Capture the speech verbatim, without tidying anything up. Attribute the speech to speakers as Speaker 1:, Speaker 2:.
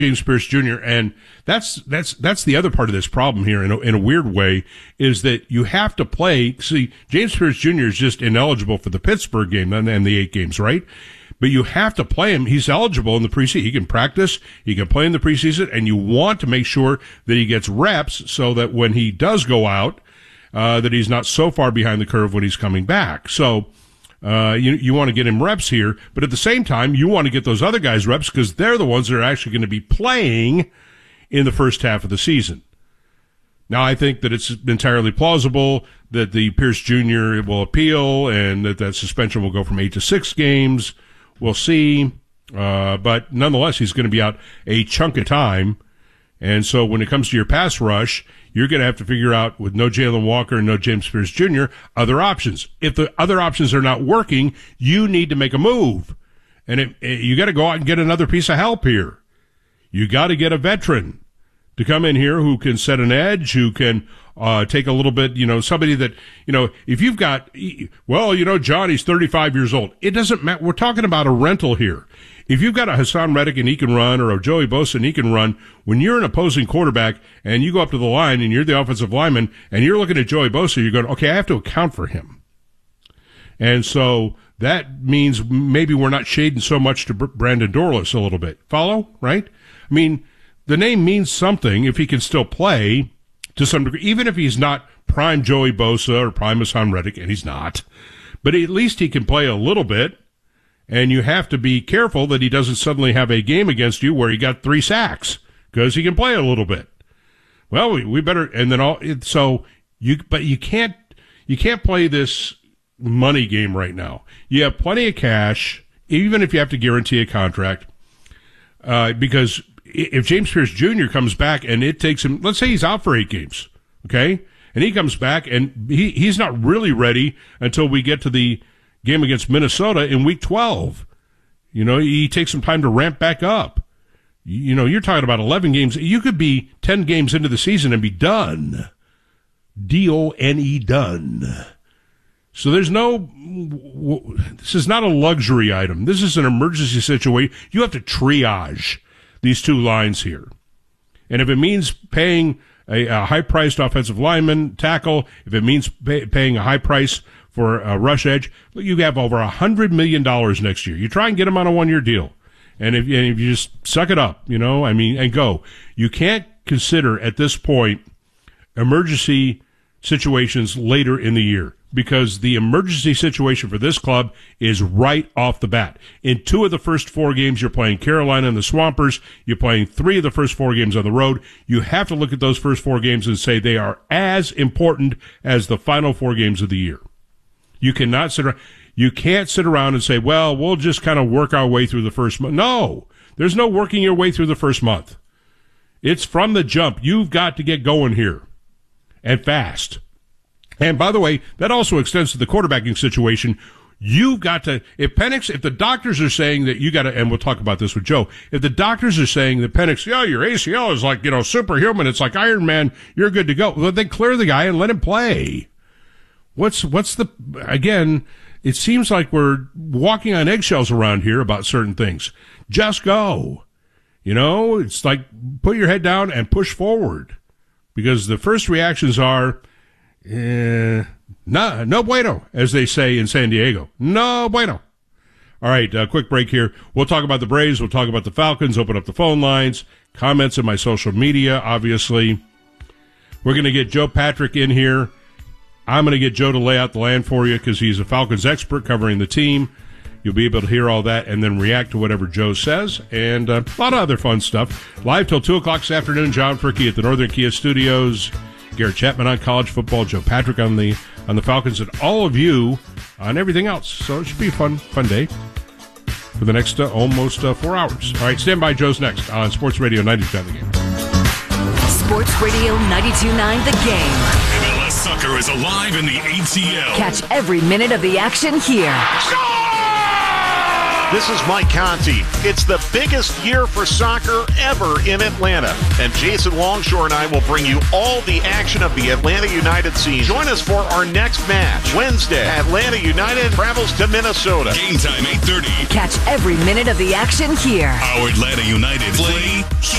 Speaker 1: James Pierce Junior And that's that's that's the other part of this problem here in a, in a weird way, is that you have to play. See, James Pierce Junior is just ineligible for the Pittsburgh game and, and the eight games, right? But you have to play him. He's eligible in the preseason. He can practice. He can play in the preseason, and you want to make sure that he gets reps so that when he does go out, uh, that he's not so far behind the curve when he's coming back. So. Uh, you, you want to get him reps here, but at the same time, you want to get those other guys reps because they're the ones that are actually going to be playing in the first half of the season. Now, I think that it's entirely plausible that the Pierce Junior will appeal and that that suspension will go from eight to six games. We'll see. Uh, but nonetheless, he's going to be out a chunk of time. And so when it comes to your pass rush, you're going to have to figure out, with no Jalen Walker and no James Pierce Junior, other options. If the other options are not working, you need to make a move. And it, it, you got to go out and get another piece of help here. You got to get a veteran to come in here who can set an edge, who can uh, take a little bit, you know, somebody that, you know, if you've got, well, you know, Johnny's thirty-five years old. It doesn't matter. We're talking about a rental here. If you've got a Hassan Reddick and he can run, or a Joey Bosa and he can run, when you're an opposing quarterback and you go up to the line and you're the offensive lineman and you're looking at Joey Bosa, you're going, okay, I have to account for him. And so that means maybe we're not shading so much to Brandon Dorlus a little bit. Follow? Right? I mean, the name means something if he can still play to some degree, even if he's not prime Joey Bosa or prime Hassan Reddick, and he's not. But at least he can play a little bit. And you have to be careful that he doesn't suddenly have a game against you where he got three sacks, because he can play a little bit. Well, we, we better, and then all, so you, but you can't, you can't play this money game right now. You have plenty of cash, even if you have to guarantee a contract, uh, because if James Pierce Junior comes back and it takes him, let's say he's out for eight games, okay? And he comes back and he, he's not really ready until we get to the game against Minnesota in week twelve. You know, he takes some time to ramp back up. You know, you're talking about eleven games. You could be ten games into the season and be done. D O N E, done. So there's no, this is not a luxury item. This is an emergency situation. You have to triage these two lines here. And if it means paying a, a high-priced offensive lineman, tackle, if it means pay, paying a high price for a rush edge, you have over one hundred million dollars next year. You try and get them on a one-year deal. And if, and if you just suck it up, you know, I mean, and go. You can't consider at this point emergency situations later in the year, because the emergency situation for this club is right off the bat. In two of the first four games, you're playing Carolina and the Swampers. You're playing three of the first four games on the road. You have to look at those first four games and say they are as important as the final four games of the year. You cannot sit around. You can't sit around and say, well, we'll just kind of work our way through the first month. No, there's no working your way through the first month. It's from the jump. You've got to get going here, and fast. And by the way, that also extends to the quarterbacking situation. You've got to, if Penix, if the doctors are saying that you got to, and we'll talk about this with Joe, if the doctors are saying that Penix, yeah, your A C L is like, you know, superhuman, it's like Iron Man, you're good to go, well, then clear the guy and let him play. What's, what's the, again, it seems like we're walking on eggshells around here about certain things. Just go. You know, it's like put your head down and push forward, because the first reactions are, eh, no, no bueno, as they say in San Diego. No bueno. All right, uh, quick break here. We'll talk about the Braves. We'll talk about the Falcons, open up the phone lines, comments in my social media, obviously. We're going to get Joe Patrick in here. I'm going to get Joe to lay out the land for you because he's a Falcons expert covering the team. You'll be able to hear all that and then react to whatever Joe says, and uh, a lot of other fun stuff. Live till two o'clock this afternoon, John Fricke at the Northern Kia Studios. Garrett Chapman on college football, Joe Patrick on the on the Falcons, and all of you on everything else. So it should be a fun, fun day for the next uh, almost uh, four hours. All right, stand by. Joe's next on Sports Radio ninety-two point nine The Game.
Speaker 2: Sports Radio ninety-two point nine The Game.
Speaker 3: M L S Soccer is alive in the A T L.
Speaker 2: Catch every minute of the action here.
Speaker 3: Score! This is Mike Conti. It's the biggest year for soccer ever in Atlanta. And Jason Longshore and I will bring you all the action of the Atlanta United scene. Join us for our next match. Wednesday, Atlanta United travels to Minnesota.
Speaker 4: Game time, eight thirty.
Speaker 2: Catch every minute of the action here.
Speaker 4: Our Atlanta United play